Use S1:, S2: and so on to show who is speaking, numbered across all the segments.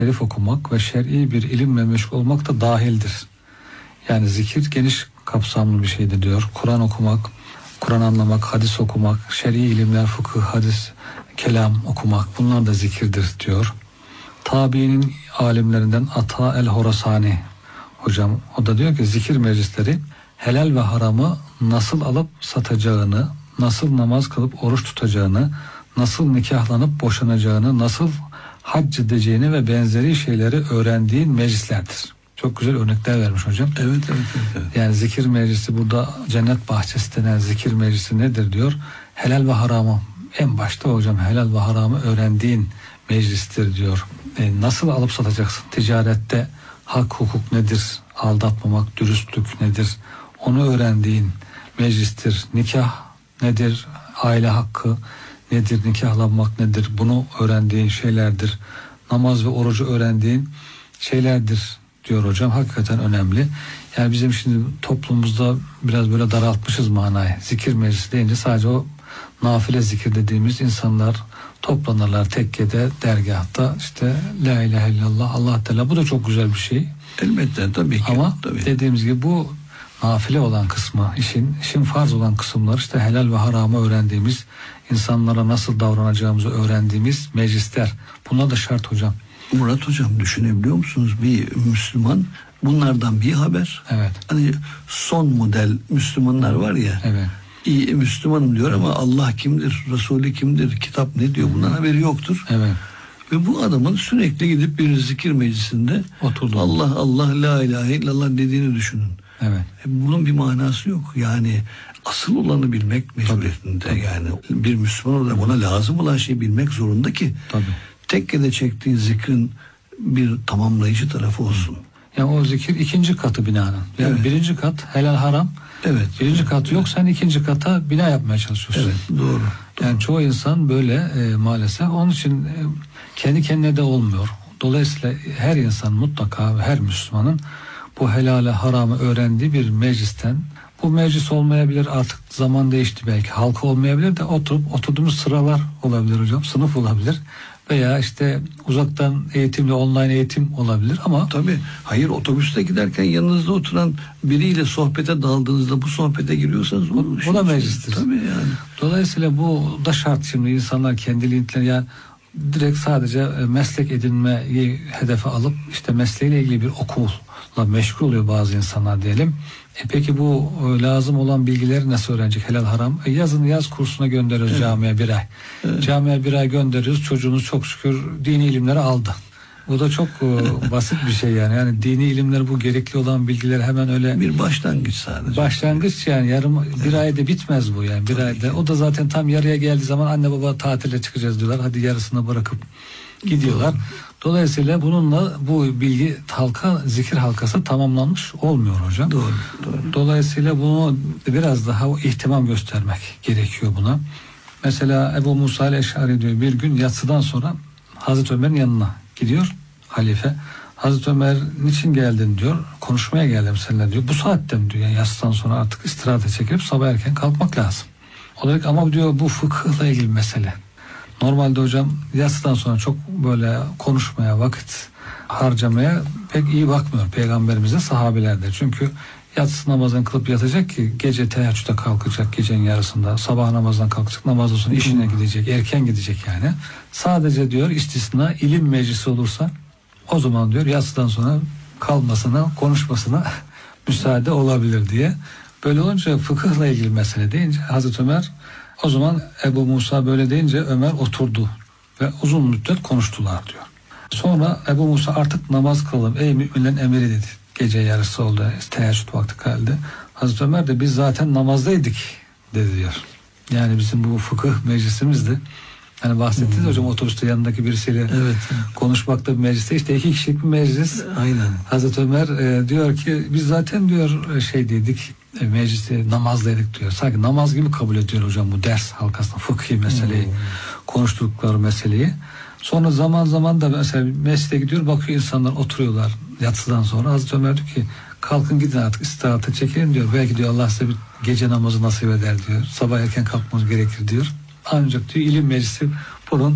S1: şerif okumak ve şer'i bir ilimle meşgul olmak da dahildir. Yani zikir geniş kapsamlı bir şeydir diyor. Kur'an okumak, Kur'an anlamak, hadis okumak, şer'i ilimler, fıkıh, hadis, kelam okumak, bunlar da zikirdir diyor. Tabiinin alimlerinden Ata el-Horasani hocam, o da diyor ki zikir meclisleri helal ve haramı nasıl alıp satacağını, nasıl namaz kılıp oruç tutacağını, nasıl nikahlanıp boşanacağını, nasıl hac edeceğini ve benzeri şeyleri öğrendiğin meclislerdir. Çok güzel örnekler vermiş hocam.
S2: Evet.
S1: Yani zikir meclisi, burada cennet bahçesi denen zikir meclisi nedir diyor. Helal ve haramı, en başta hocam helal ve haramı öğrendiğin meclistir diyor. Nasıl alıp satacaksın? Ticarette hak hukuk nedir? Aldatmamak, dürüstlük nedir? Onu öğrendiğin meclistir. Nikah nedir? Aile hakkı nedir? Nikahlanmak nedir? Bunu öğrendiğin şeylerdir. Namaz ve orucu öğrendiğin şeylerdir diyor hocam. Hakikaten önemli. Yani bizim şimdi toplumumuzda biraz böyle daraltmışız manayı. Zikir meclisi deyince sadece o nafile zikir dediğimiz insanlar toplanırlar tekkede, dergahta, işte la ilahe illallah, Allah Teala, bu da çok güzel bir şey.
S2: Elbette, tabii ki.
S1: Ama
S2: tabii.
S1: dediğimiz gibi bu nafile olan kısmı, işin farz olan kısımlar, işte helal ve haramı öğrendiğimiz, insanlara nasıl davranacağımızı öğrendiğimiz meclisler. Bunlar da şart hocam.
S2: Murat hocam, düşünebiliyor musunuz? Bir Müslüman bunlardan bir haber.
S1: Evet.
S2: Hani son model Müslümanlar var ya.
S1: Evet.
S2: İyi Müslümanım diyor ama Allah kimdir, Resulü kimdir, kitap ne diyor, bundan haberi yoktur.
S1: Evet.
S2: Ve bu adamın sürekli gidip bir zikir meclisinde
S1: oturdu.
S2: Allah Allah la ilahe illallah dediğini düşünün.
S1: Evet.
S2: Bunun bir manası yok. Yani asıl olanı bilmek mecburiyetinde.
S1: Tabii.
S2: Yani bir Müslüman olarak ona lazım olan şeyi bilmek zorunda ki
S1: Tabii.
S2: tekkede çektiğin zikrin bir tamamlayıcı tarafı olsun.
S1: Yani o zikir ikinci katı binanın. Yani
S2: Evet.
S1: birinci kat helal haram.
S2: Evet.
S1: Birinci katı yok, sen ikinci kata bina yapmaya çalışıyorsun.
S2: Evet, doğru.
S1: Yani çoğu insan böyle maalesef. Onun için kendi kendine de olmuyor. Dolayısıyla her insan mutlaka, her Müslümanın bu helale haramı öğrendiği bir meclisten, bu meclis olmayabilir, artık zaman değişti, belki halka olmayabilir de oturduğumuz sıralar olabilir hocam, sınıf olabilir veya işte uzaktan eğitimle online eğitim olabilir ama
S2: tabii, hayır, otobüste giderken yanınızda oturan biriyle sohbete daldığınızda bu sohbete giriyorsanız
S1: bu da meclistir.
S2: Tabii yani.
S1: Dolayısıyla bu da şart. Şimdi insanlar kendiliğinden, yani direkt sadece meslek edinmeyi hedefe alıp işte mesleğiyle ilgili bir okulla meşgul oluyor bazı insanlar diyelim. Peki bu lazım olan bilgileri nasıl öğrenecek, helal haram? Yaz kursuna gönderiyoruz, evet. Camiye bir ay. Evet. Camiye bir ay gönderiyoruz. Çocuğumuz çok şükür dini ilimleri aldı. Bu da çok basit bir şey yani. Yani dini ilimler, bu gerekli olan bilgiler hemen öyle
S2: bir başlangıç sadece.
S1: Başlangıç yani, bir ayda bitmez bu yani. Bir
S2: tabii
S1: ayda.
S2: Ki.
S1: O da zaten tam yarıya geldiği zaman anne baba tatile çıkacağız diyorlar. Hadi yarısını bırakıp gidiyorlar. Dolayısıyla bununla bu bilgi zikir halkası tamamlanmış olmuyor hocam.
S2: Doğru.
S1: Dolayısıyla bunu biraz daha ihtimam göstermek gerekiyor buna. Mesela Ebu Musa el-Eş'ari diyor, bir gün yatsıdan sonra Hazreti Ömer'in yanına gidiyor halife. Hazreti Ömer, niçin geldin diyor. Konuşmaya geldim seninle diyor. Bu saatte mi diyor. Yani yatsıdan sonra artık istirahate çekilip sabah erken kalkmak lazım. O da ama diyor bu fıkıhla ilgili mesele. Normalde hocam yatsıdan sonra çok böyle konuşmaya, vakit harcamaya pek iyi bakmıyor Peygamberimize, sahabilerde. Çünkü yatsı namazını kılıp yatacak ki gece teheccüde kalkacak, gecenin yarısında sabah namazdan kalkacak, namazdan sonra işine gidecek, erken gidecek yani. Sadece diyor istisna ilim meclisi olursa o zaman diyor yatsıdan sonra kalmasına, konuşmasına müsaade olabilir diye. Böyle olunca fıkıhla ilgili mesele deyince Hazreti Ömer, o zaman Ebu Musa böyle deyince Ömer oturdu ve uzun müddet konuştular diyor. Sonra Ebu Musa artık namaz kılalım ey müminlerin emiri dedi. Gece yarısı oldu, teheccüd vakti geldi. Hazreti Ömer de biz zaten namazdaydık dedi diyor. Yani bizim bu fıkıh meclisimizde, hani bahsettiniz hocam, otobüste yanındaki birisiyle konuşmakta bir mecliste, işte 2 kişilik bir meclis.
S2: Aynen.
S1: Hazreti Ömer diyor ki biz zaten diyor şeydeydik, mecliste namazdaydık diyor. Sanki namaz gibi kabul ediyor hocam bu ders halkasında fıkhi meseleyi, konuştukları meseleyi. Sonra zaman zaman da mesela mescide gidiyor, bakıyor insanlar oturuyorlar yatsıdan sonra. Hazreti Ömer diyor ki kalkın gidin artık istirahate çekilin diyor. Belki diyor Allah size bir gece namazı nasip eder diyor. Sabah erken kalkmanız gerekir diyor. Ancak diyor ilim meclisi bunun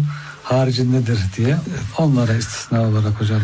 S1: haricindedir diye onlara istisna olarak hocam